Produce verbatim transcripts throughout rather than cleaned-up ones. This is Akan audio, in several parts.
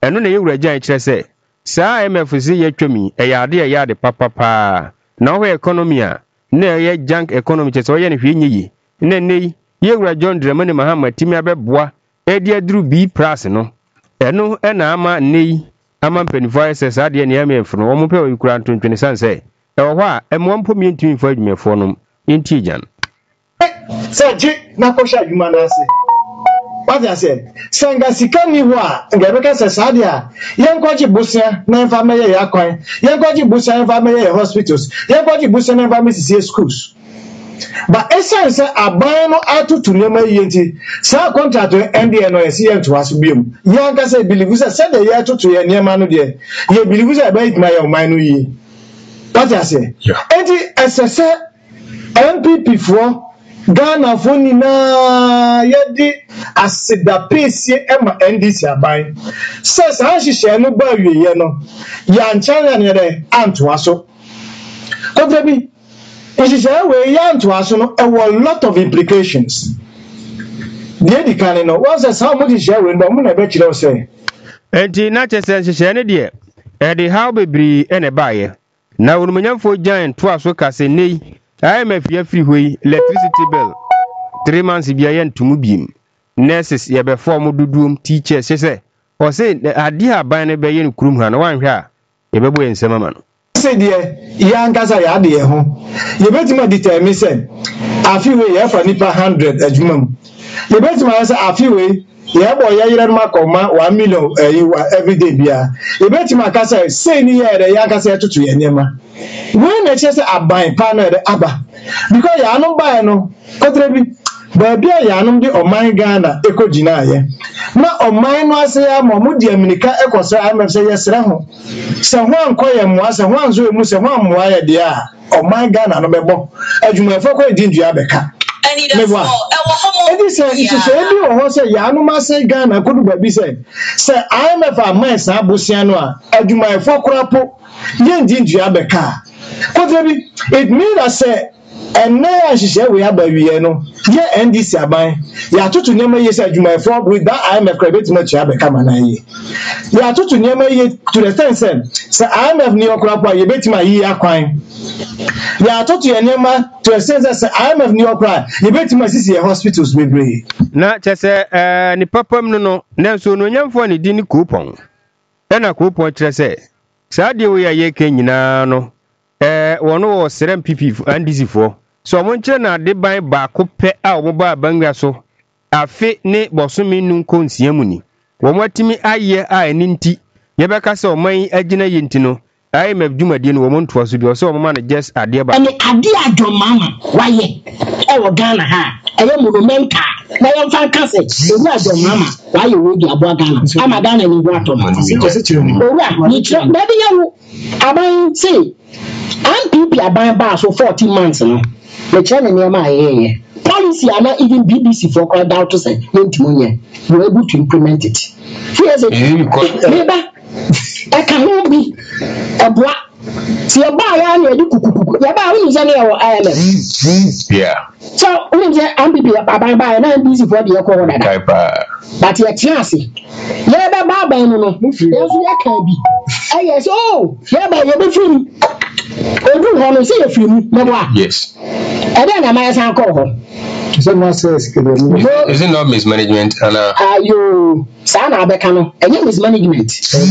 eno na yewura gyan kire se saa I M F zi yetwami eyade eyade papa pa na ho economy a na ye junk economy che so ye ne hwe nyi na nei yewura John Dramani Mahama timi abeboa edi aduru B plus no eno na ama nei ama mpenifo ss ade ne I M F no wo mpe oyikura ntwentwene sanse e wo ho a emwo mpo mi ntimi fo adwumefo no intijan Saji na kosha adwuma na ase what I said sanga sikani ho a ngabeka sasadia yenkwaji busia na infameye ya kwan yenkwaji busia infameye hospitals yenkwaji busia na infameye schools but essence aban no atutu nema yenti sa contract N D N O S yen to asubiem yanka say believe say say the year atutu ye nema no de ye believe say about my your man no yi what I say enti essence M P P for Ghana for na yedi asida pesi ema N D C aban says how she share no ba wiye no ya nchanya ne de anto aso kodrebi ishishare we yan to aso no a lot of implications the edikane no was as how much share we no mo na be kire say enti na chese shishare ne de e de how bebri ene baaye na wonumnyamfo giant to aso kase nei I M F ya free hoi electricity bill three months bia yen tumu biem nurses ye be form dudum teachers say o say ade aban ne be yen kurum ha no wanhwe a ye bebo ensem ma no say de ya ngasa ya de ho ye betima determine say afi we ye for nipa one hundred adwumam ye betima say afi we ye bo ye yire ma koma one million every day bia ye betima ka say say ni ye de ya ngasa tutu ye nyema when they say aban pa na de aba because ya no buy no kotrebi ba bia ya no de oman Ghana ekogina ye na oman no ase ya mo mu di amerika ekoso I M F say yesre ho se ho anko ye mo ase ho anzo emu se ho ammo ya de a oman Ghana no bebo adwuma fo ko di ndua beka mewa edi se isusu ebi wo ho se ya no ma se Ghana kodu ba bi se se I M F aman sa abosia no a adwuma fo korapo ye ndi ndua beka kotrebi it mean that say and now she we have a no yeah N D C aban ya tutu nyama ye say adwuma for with that I M F credit much ya be kama na ye ya tutu nyama ye to the extent say I M F ni okra pa ye betima yi akwan ya tutu nyama to the extent say I M F ni okra ye betima sisi ye hospitals bebre na chese eh ni papam no no na so no nyamfo ni di ni coupon e na coupon kire say sa de we ye ke nyina no eh wono wo serem P P N D C fo so mo nche na de ban ba ko pe a wo ba bangwa so afi ne bosomi nu konsia mu ni wo matimi aye a eni nti ye beka se o man agina yenti no I M F dwumadi no wo mo ntoa so bi o se o ma na just ade ba ene ade adwo mama waye e wo Ghana ha eye monumenta na ye mfa kase ene adwo mama waye wo di abo Ghana ama Ghana ni bo ato no owura ni tro baby ye aban say M P P aban ba so fourteen months no the China near my area. Policy are not even B B C for called out to say, Monye, you're able to implement it. Here's a neighbor, I can be a black. See a bar, I do cuckoo. Your bar is any of I M F. Yeah. So, when you M P P by by and I'm busy for the corner. But you're chancy. Yeah, Baba, no, yes, you can be. Yes, oh, yeah, by your free. Odu ho no say afiri me wa yes and then am I san call ho so no says is it not mismanagement and ah you sa na abeka no enye mismanagement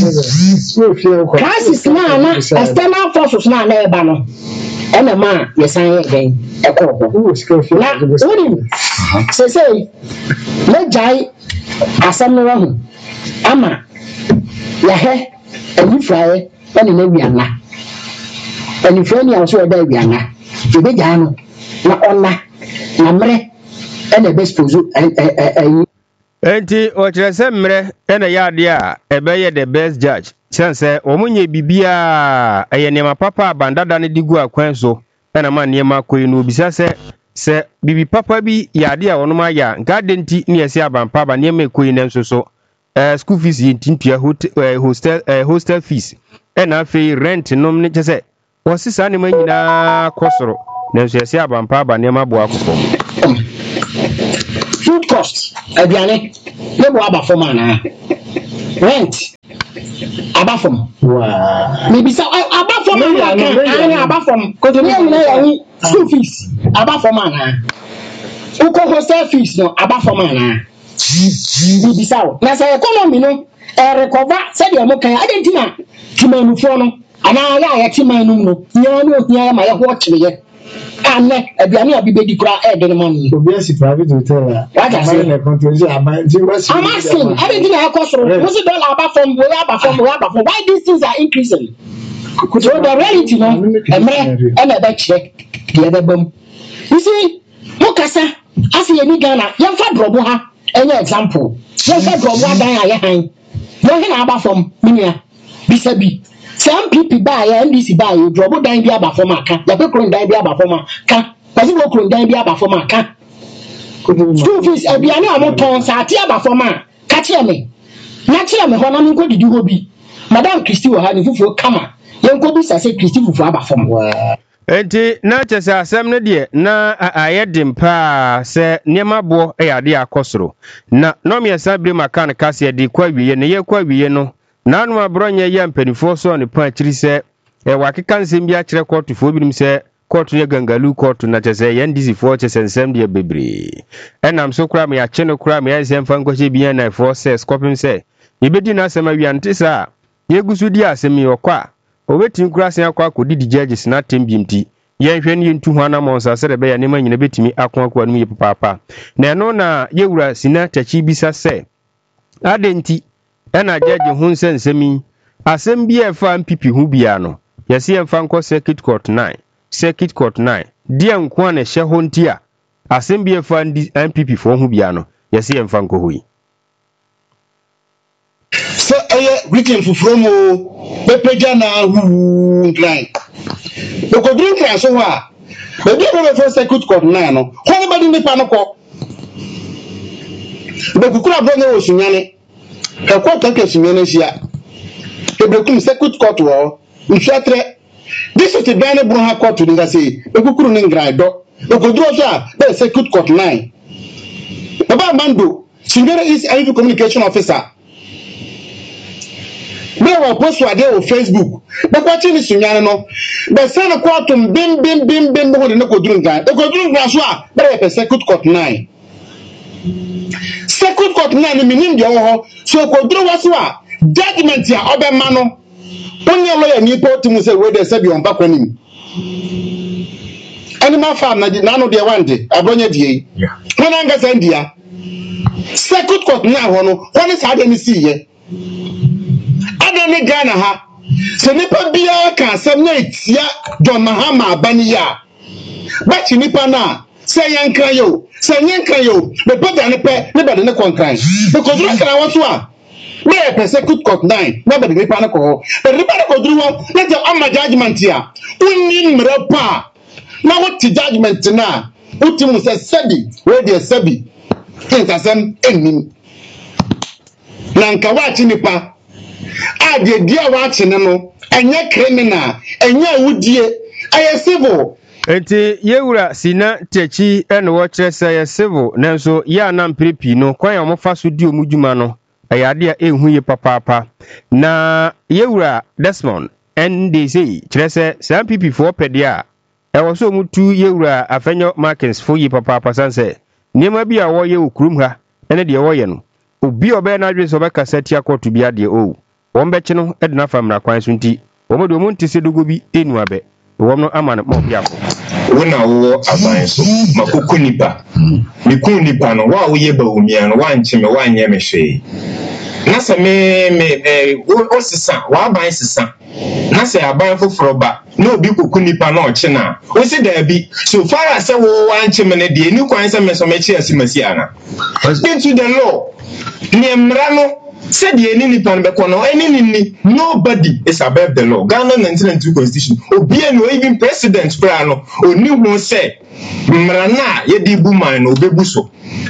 crisis na na external forces na na eba no ena ma yesan ye den e call ho na uri say say le jai asam no ho ama ya he eni frae eni na wiana and if any also there we are now, the big jano, na ona, na mre, and the best puzu, and enti o chese mre ene ya dia ebe the best judge sense omunye bibia eye nema papa bandada ne digu akwan so ena ma nema koyi no bisa se se bibi papa bi ya dia wono ma ya gadenti ne yesi abampa ba nema koyi ne nso so eh school fees yintintua hostel hostel fees ena fe rent nom ne chese wasi sa ne manyina kosoro nanso yesi abampa ba nema bo akofo food cost aduane ne bo aba fo mana rent abafom Wow. maybe so abafom ana abafom continue na ya school fees abafom ana uko hostel fees no abafom ana maybe so na say economy no e recover say dey mo kan adentina timanufo no ana ya ya timanu no nya no nya ma ya ho kire anne aduane abibedi kura e de no mo Obi asi private hotel a. Ama na control ama nti wasi. I'm asking, adentina e cost ro mo say dollar abafom we abafom we abafom why these things are increasing? So the reality no emre e na be kire de be bam. You see mokasa asi eni Ghana yemfa drobo ha any example yemfa drobo adan aye han no he na abafom minia bisabi some people buy N D C buy drobo dan bi abafom aka ya pe kron dan bi abafom aka kasi wo kron dan bi abafom aka school fees abiane amoton sa ati abafom a ka kire me na kire me ho na nko didi ho bi madam Christy wo ha ni fufuo kama yenko bi sa se Christy fufuo abafom enti na chese asem no de na ayedem pa se niema bo e ade akosoro na no me esa bre maka ne kase de kwa wiye ne ye kwa wiye no na anu abronye ye mpanifo so ne pa akiri se e wakeka nsem bi akire court fo binim se court ye gangalu court na chese ye ndisi fo chese nsem de bebre enam so kra me ya cheno kra me ya sem fa nkwache bi na fo se scopim se yebedi na asem awiante sa ye gusu di asem yi okwa obetin kura sen akwa akodi di judges na tembimti yenhwe ne yentu hwana monsa se de be ya nema nyina betimi akwa akwa no ye papa na eno na yewura sina tachi bisa se adenti ena judge hun sensemi asem bi e fa mpp hu bia no yesi emfa nko circuit court nine circuit court nine dia nko na hye ho ntia asem bi e fa mpp fo hu bia no yesi emfa nko hui so eye weekend fufuro mo bepeja na hu grind the go drink and so wa be bi no for circuit court nine no ho ba di nipa no ko be kukura bro na osunyane e court take sunyane sia e be kum circuit court wo nsuatre this is the bane bro ha court ni ga say e kukuru ni grind do e go dro so a be circuit court nine baba mando Singere is a communication officer. They were posted on Facebook. But watching this no. But send a court to bim bim bim bim no the no drink guy. The go drink graswa. But a circuit court nine. Circuit court nine meaning the ho. So go drink waswa. Judgment ya obe mano. Onye lawyer ni po to say we dey say be on back on him. Animal farm na na no dey one day. Abonye die. Yeah. When anga send dia. Circuit court na ho no. When is had any see here. Adani Ghana ha se nipa bia ka asem na etia John Mahama abaniya ba chi nipa na se yankan yo se yankan yo be pata ne pe ne ba de ne konkran because we kan want to a me e circuit court nine na ba de nipa na ko ho be nipa na ko duru wo na je amma judgment ya unni mrapa na what judgment na utimu se sebi we de sebi kintasem ennim na nka wa chi nipa ade dia wa chene no enye criminal enye awudie aye civil enti yewura sina techi ene wo kire se ye civil nanso ya na mprepi no kwan ya mofa so di omudwuma no ayade a ehu ye papapa na yewura Desmond N D C kire se some people for pedia e wo so mutu yewura afenyo markings for ye papapa sanse niema bi a wo ye okurum ha ene de wo ye no obi obe na adwe so be kasati akoto bi ade o wombechi no edna famra kwan so nti womodo mu ntise dogo bi enu abe womno amane mo biako wona wo aban so makoko nipa mikun nipa no wa wo ye ba omia no wa nchime wa nye me hwe na se me me o sisa wa aban sisa na se aban foforo ba na obi koku nipa na oche na o si da bi so far as wo wa nchime ne de ni kwan se me so me chi asimasi ana into the law ni emra no said the any nipan bekono any ni nobody is above the law. Ghana nineteen ninety-two constitution obi no even president pra no oni hu say mrana ye di buman no obebuso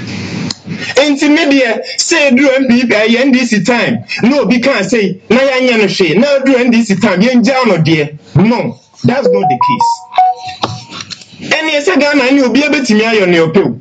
enti media say do M P N D C time no obi can say na ya nya no hwe na do N D C time ye nja no de no that's not the case. Any yes Ghana ni obi abetimi ayo ne opew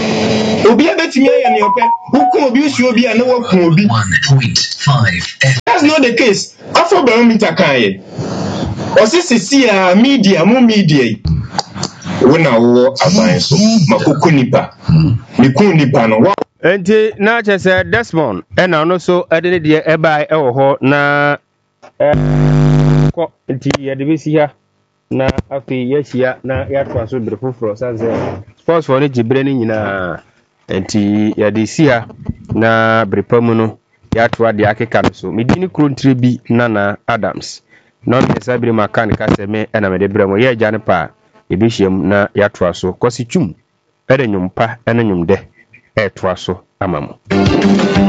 obi abetimi ayo ne ope hukum obi usu obi ana wakun obi one point five that's not the case. After barometer kan osisi a media mu media wona wo aban so makoko nipa mikun nipa no enti na chese Desmond ena no so ede ne de eba e wo ho na ko enti ye de besi ha na afi yeshia na yatwa so brefofro sanse sports for ne jibre ne nyina enti ye de si ha na brepamu no yatwa de akeka no so medini krontire bi Nana Adams non esabiri makan ka seme ena me de bremo ye gya ne pa ebihiem na yatwa so kwasi twum ede nyumpa ene nyumde etwa so amamu